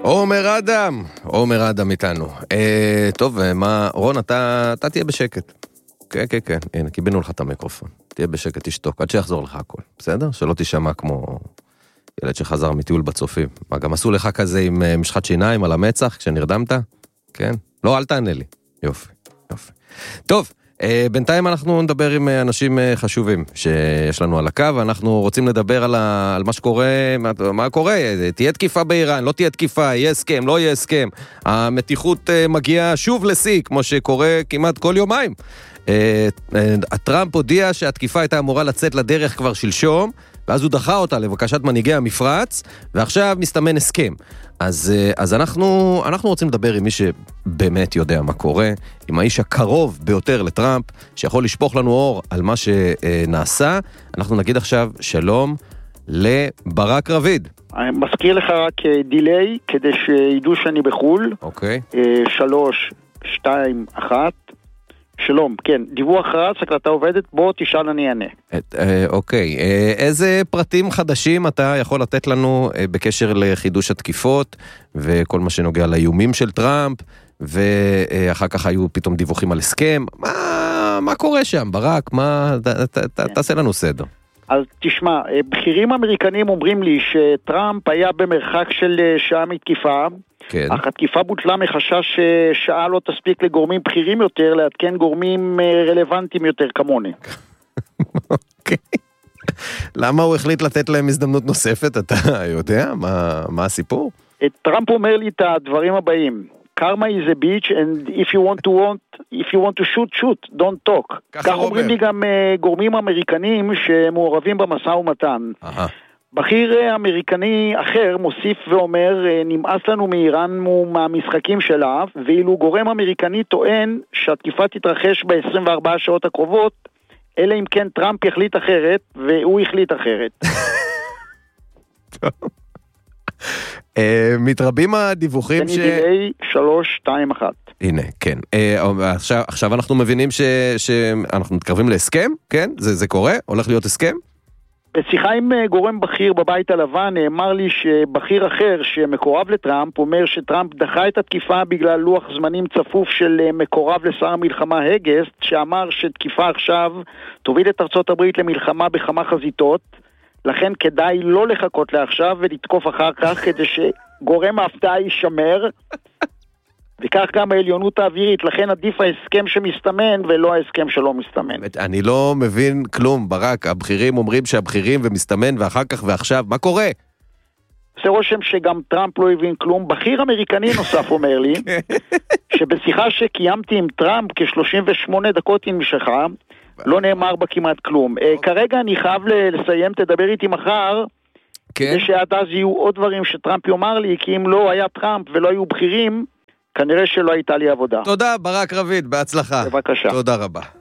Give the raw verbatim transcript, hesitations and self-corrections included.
עומר אדם, עומר אדם איתנו. אה, טוב, מה, רון, אתה, אתה תהיה בשקט. כן, כן, כן, הנה, קיבלנו לך את המיקרופון. תהיה בשקט, תשתוק, עד שיחזור לך הכל. בסדר? שלא תשמע כמו ילד שחזר מטיול בצופים. מה, גם עשו לך כזה עם משחת שיניים על המצח כשנרדמת? כן? לא, אל תענה לי. יופי, יופי. טוב, אה, בינתיים אנחנו נדבר עם אנשים חשובים שיש לנו על הקו, ואנחנו רוצים לדבר על, ה, על מה שקורה, מה, מה קורה, תהיה תקיפה באיראן, לא תהיה תקיפה, יהיה הסכם, לא יהיה הסכם. המתיחות אה, מגיעה שוב לשיא, כמו שקורה כמעט כל יומיים. אה, אה, הטראמפ הודיע שהתקיפה הייתה אמורה לצאת לדרך כבר שלשום, ואז הוא דחה אותה לבקשת מנהיגי המפרץ, ועכשיו מסתמן הסכם. אז, אז אנחנו, אנחנו רוצים לדבר עם מי שבאמת יודע מה קורה, עם האיש הקרוב ביותר לטראמפ, שיכול לשפוך לנו אור על מה שנעשה. אנחנו נגיד עכשיו שלום לברק רביד. אני מזכיר לך רק דיליי, כדי שידעו שאני בחול. אוקיי. שלוש, שתיים, אחת. שלום, כן, דיווח רץ, הקלטה עובדת, בוא תשאל אני אענה. אוקיי, איזה פרטים חדשים אתה יכול לתת לנו בקשר לחידוש התקיפות, וכל מה שנוגע לאיומים של טראמפ, ואחר כך היו פתאום דיווחים על הסכם, מה, מה קורה שם, ברק? מה, ת, ת, ת, תעשה לנו סדר. אז תשמע, בכירים אמריקנים אומרים לי שטראמפ היה במרחק של שעה מתקיפה, כן. אך התקיפה בוטלה מחשש ששעה לא תספיק לגורמים בכירים יותר, לעדכן גורמים רלוונטיים יותר כמוני. אוקיי. למה הוא החליט לתת להם הזדמנות נוספת? אתה יודע? מה, מה הסיפור? טראמפ אומר לי את הדברים הבאים. Karma is a bitch and if you want to want, if you want to shoot, shoot, don't talk. כך אומרים לי גם uh, גורמים אמריקנים שמעורבים במשא ומתן. Aha. בכיר אמריקני אחר מוסיף ואומר, נמאס לנו מאיראן ומהמשחקים שלה, ואילו גורם אמריקני טוען שהתקיפה תתרחש ב-עשרים וארבע שעות הקרובות, אלא אם כן טראמפ יחליט אחרת, והוא החליט אחרת. טוב. מתרבים הדיווחים ש... זה נידילי שלוש, שתיים, אחת. הנה, כן. עכשיו, עכשיו אנחנו מבינים ש... שאנחנו מתקרבים להסכם, כן? זה, זה קורה? הולך להיות הסכם? בשיחה עם גורם בכיר בבית הלבן נאמר לי שבכיר אחר שמקורב לטראמפ אומר שטראמפ דחה את התקיפה בגלל לוח זמנים צפוף של מקורב לשר המלחמה הגסט, שאמר שתקיפה עכשיו תוביל את ארצות הברית למלחמה בכמה חזיתות, לכן כדאי לא לחכות לעכשיו ולתקוף אחר כך כדי שגורם ההפתעה יישמר, וכך גם העליונות האווירית, לכן עדיף ההסכם שמסתמן ולא ההסכם שלא מסתמן. אני לא מבין כלום, ברק, הבכירים אומרים שהבכירים ומסתמן ואחר כך ועכשיו, מה קורה? זה רושם שגם טראמפ לא הבין כלום. בכיר אמריקני נוסף אומר לי, שבשיחה שקיימתי עם טראמפ כ-שלושים ושמונה דקות נמשכה, לא נאמר בה כמעט כלום. כרגע אני חייב לסיים, תדבר איתי מחר, כדי שעד אז יהיו עוד דברים שטראמפ יאמר לי, כי אם לא היה טראמפ ולא היו בכירים, כנראה שלא הייתה לי עבודה. תודה, ברק רביד, בהצלחה. בבקשה. תודה רבה.